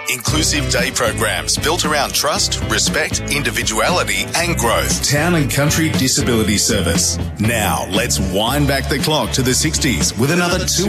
inclusive day programs built around trust, respect, individuality and growth. Town and Country Disability Service. Now, let's wind back the clock to the 60s with another 2